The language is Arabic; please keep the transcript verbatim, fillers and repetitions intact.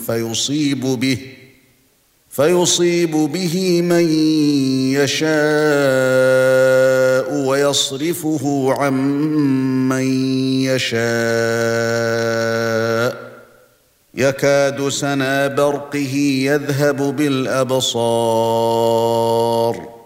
فيصيب به فيصيب به من يشاء ويصرفه عن من يشاء يكاد سنا برقه يذهب بالأبصار